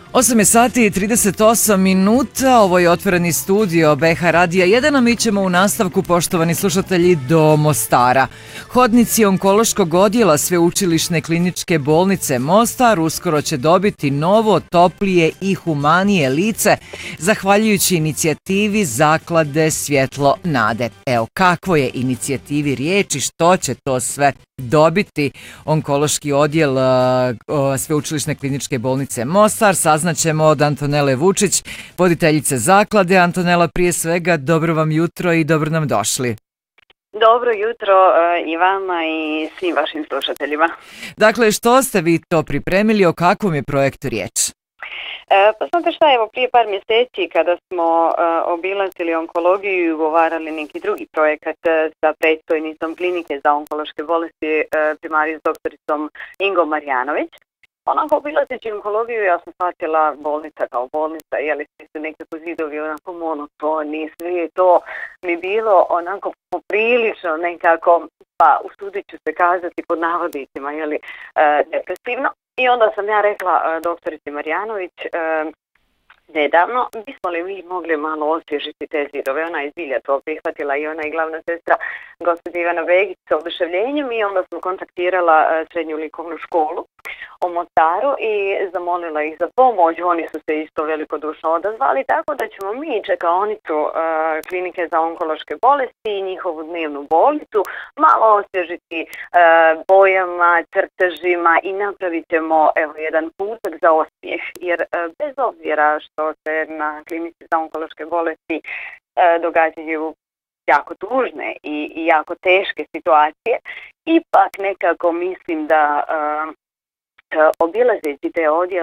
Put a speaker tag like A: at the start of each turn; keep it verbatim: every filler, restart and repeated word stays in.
A: osam je sati i trideset osam minuta, ovo je otvoreni studio B H Radija jedan, a mi ćemo u nastavku, poštovani slušatelji, do Mostara. Hodnici onkološkog odjela Sveučilišne kliničke bolnice Mostar uskoro će dobiti novo, toplije i humanije lice, zahvaljujući inicijativi Zaklade Svjetlo nade. Evo, kakvo je inicijativi riječ i što će to sve dobiti onkološki odjel uh, Sveučilišne kliničke bolnice Mostar, saznaćemo od Antonele Vučić, voditeljice zaklade. Antonela, prije svega, dobro vam jutro i dobro nam došli.
B: Dobro jutro uh, i vama i svim vašim slušateljima.
A: Dakle, što ste vi to pripremili, o kakvom je projektu riječ?
B: E, pa znate šta, evo prije par mjeseci kada smo uh, obilazili onkologiju i ugovarali neki drugi projekat uh, sa predstojnicom klinike za onkološke bolesti uh, primarijom doktoricom Ingom Marjanović, onako obilazeći onkologiju ja sam shvatila bolnica kao bolnica, jeli svi su nekako zidovi onako monotoni, sve je to mi bilo onako poprilično nekako, pa usudit ću se kazati pod navodnicima, jeli, uh, depresivno. I onda sam ja rekla uh, doktorici Marjanović uh, nedavno, bismo li mi mogli malo osvježiti te zidove. Ona je zbilja to prihvatila i ona i glavna sestra gospođa Ivana Begić sa oduševljenjem i onda sam kontaktirala uh, srednju likovnu školu u Mostaru i zamolila ih za pomoć. Oni su se isto velikodušno odazvali, tako da ćemo mi čekaonicu uh, klinike za onkološke bolesti i njihovu dnevnu bolnicu malo osvježiti uh, bojama, crtežima i napravit ćemo evo, jedan putak za osmijeh. Jer uh, bez obzira što se na klinici za onkološke bolesti uh, događaju jako tužne i, i jako teške situacije, ipak nekako mislim da uh, obilazeći te odjele